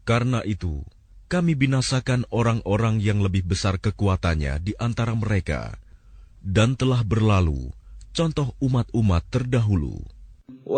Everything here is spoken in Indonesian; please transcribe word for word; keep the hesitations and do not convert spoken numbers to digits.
Karena itu, kami binasakan orang-orang yang lebih besar kekuatannya di antara mereka, dan telah berlalu contoh umat-umat terdahulu.